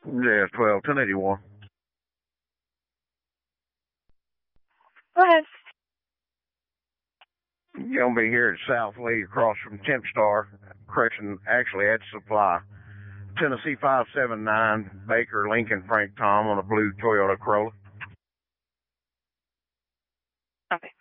Yeah, 12, 1081. Go ahead. You're going to be here at South Lee across from Temp Star. Correction, actually at Supply. Tennessee 579, Baker, Lincoln, Frank, Tom on a blue Toyota Corolla. Okay.